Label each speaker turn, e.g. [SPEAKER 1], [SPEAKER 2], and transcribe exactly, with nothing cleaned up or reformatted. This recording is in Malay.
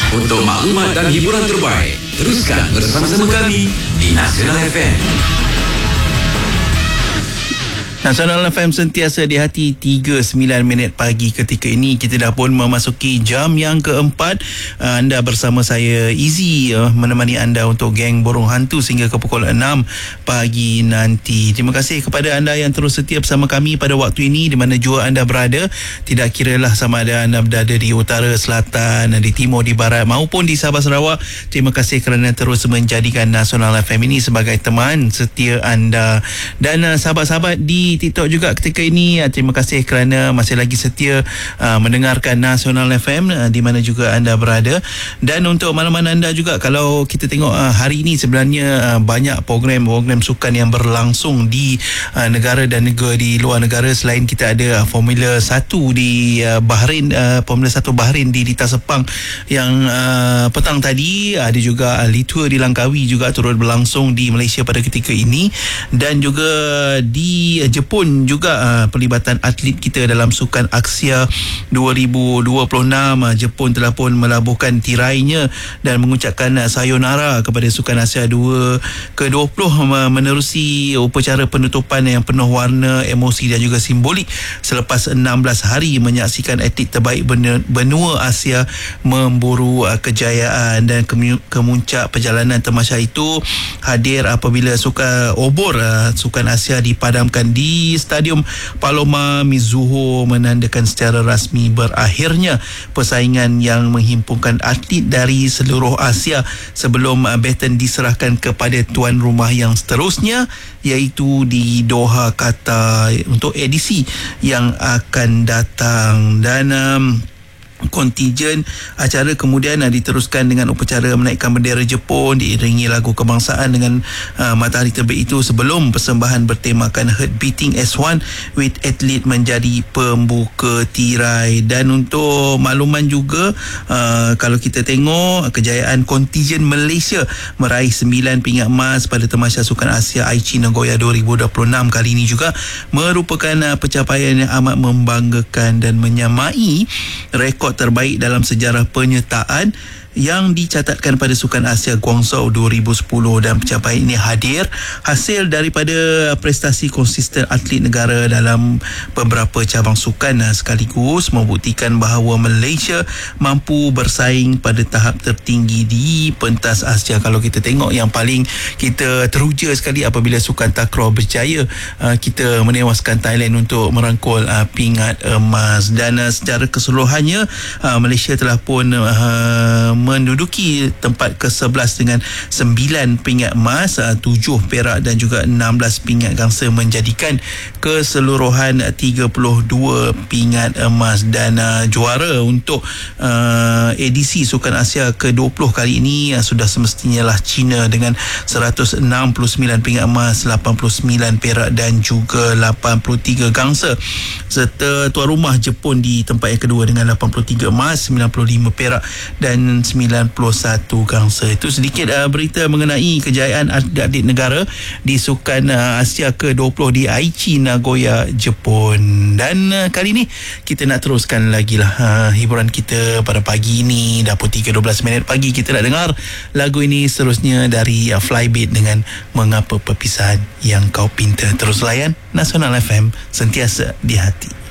[SPEAKER 1] Untuk maklumat dan hiburan terbaik, teruskan bersama-sama kami di Nasional F M.
[SPEAKER 2] Nasional F M sentiasa di hati. Tiga sembilan minit pagi ketika ini kita dah pun memasuki jam yang keempat. uh, Anda bersama saya Izzy, uh, menemani anda untuk geng Borong Hantu sehingga ke pukul enam pagi nanti. Terima kasih kepada anda yang terus setia bersama kami pada waktu ini di mana jua anda berada. Tidak kiralah sama ada anda berada di utara, selatan, di timur, di barat maupun di Sabah Sarawak. Terima kasih kerana terus menjadikan Nasional F M ini sebagai teman setia anda. Dan uh, sahabat-sahabat di TikTok juga ketika ini, terima kasih kerana masih lagi setia uh, mendengarkan Nasional F M uh, di mana juga anda berada. Dan untuk makluman anda juga, kalau kita tengok uh, hari ini sebenarnya uh, banyak program-program sukan yang berlangsung di uh, negara dan negara di luar negara. Selain kita ada uh, Formula satu di uh, Bahrain, uh, Formula satu Bahrain di Lita Sepang yang uh, petang tadi, ada juga uh, Litua di Langkawi juga turut berlangsung di Malaysia pada ketika ini. Dan juga di uh, Jepun juga uh, pelibatan atlet kita dalam sukan Aksia dua ribu dua puluh enam. uh, Jepun telah pun melabuhkan tirainya dan mengucapkan uh, sayonara kepada Sukan Asia dua ke dua puluh uh, menerusi upacara penutupan yang penuh warna, emosi dan juga simbolik selepas enam belas hari menyaksikan atlet terbaik benua Asia memburu uh, kejayaan. Dan kemuncak perjalanan tamasya itu hadir apabila sukan obor uh, Sukan Asia dipadamkan di di Stadium Paloma Mizuho, menandakan secara rasmi berakhirnya persaingan yang menghimpunkan atlet dari seluruh Asia sebelum baton diserahkan kepada tuan rumah yang seterusnya, iaitu di Doha, Qatar, untuk edisi yang akan datang. Dan um, kontingen acara kemudian uh, diteruskan dengan upacara menaikkan bendera Jepun diiringi lagu kebangsaan dengan uh, matahari terbit itu sebelum persembahan bertemakan Heart Beating S satu with atlet menjadi pembuka tirai. Dan untuk makluman juga, uh, kalau kita tengok kejayaan kontingen Malaysia meraih sembilan pingat emas pada Tamasya Sukan Asia Aichi Nagoya dua ribu dua puluh enam kali ini juga merupakan uh, pencapaian yang amat membanggakan dan menyamai rekod terbaik dalam sejarah penyertaan yang dicatatkan pada Sukan Asia Guangzhou dua ribu sepuluh. Dan pencapaian ini hadir hasil daripada prestasi konsisten atlet negara dalam beberapa cabang sukan, sekaligus membuktikan bahawa Malaysia mampu bersaing pada tahap tertinggi di pentas Asia. Kalau kita tengok, yang paling kita teruja sekali apabila Sukan Takraw berjaya, kita menewaskan Thailand untuk merangkul pingat emas. Dan secara keseluruhannya Malaysia telah pun menduduki tempat ke sebelas dengan sembilan pingat emas, tujuh perak dan juga enam belas pingat gangsa, menjadikan keseluruhan tiga puluh dua pingat emas. Dan uh, juara untuk uh, edisi Sukan Asia ke dua puluh kali ini uh, sudah semestinya lah China dengan seratus enam puluh sembilan pingat emas, lapan puluh sembilan perak dan juga lapan puluh tiga gangsa, serta tuan rumah Jepun di tempat yang kedua dengan lapan puluh tiga emas, sembilan puluh lima perak dan sembilan puluh satu gangsa. Itu sedikit uh, berita mengenai kejayaan atlet negara di Sukan uh, Asia ke dua puluh di Aichi Nagoya, Jepun. Dan uh, kali ini kita nak teruskan lagi lah uh, hiburan kita pada pagi ini. Dah pun tiga dua belas minit pagi, kita nak dengar lagu ini seterusnya dari uh, Flybeat dengan Mengapa Perpisahan Yang Kau Pinta. Terus layan Nasional F M, sentiasa di hati.